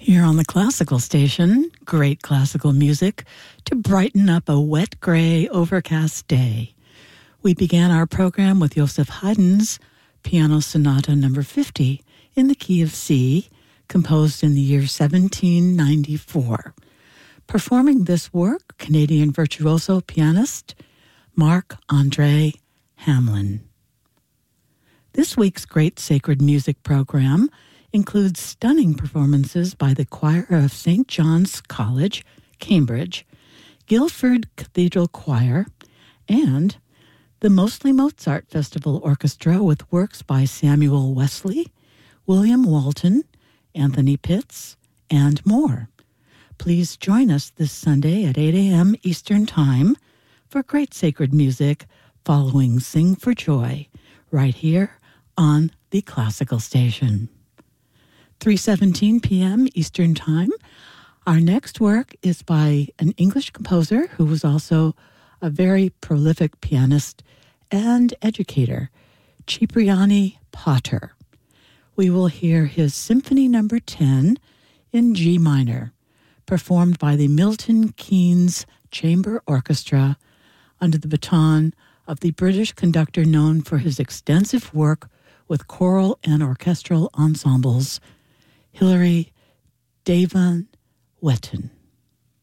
Here on the Classical Station, great classical music to brighten up a wet, gray, overcast day. We began our program with Joseph Haydn's Piano Sonata No. 50 in the key of C, composed in the year 1794. Performing this work, Canadian virtuoso pianist Marc-André Hamelin. This week's Great Sacred Music program includes stunning performances by the choir of St. John's College, Cambridge, Guildford Cathedral Choir, and the Mostly Mozart Festival Orchestra with works by Samuel Wesley, William Walton, Anthony Pitts, and more. Please join us this Sunday at 8 a.m. Eastern Time for Great Sacred Music following Sing for Joy, right here on the Classical Station. 3:17 p.m. Eastern Time. Our next work is by an English composer who was also a very prolific pianist and educator, Cipriani Potter. We will hear his Symphony No. 10 in G minor, performed by the Milton Keynes Chamber Orchestra under the baton of the British conductor known for his extensive work with choral and orchestral ensembles, Hilary Davan Wetton.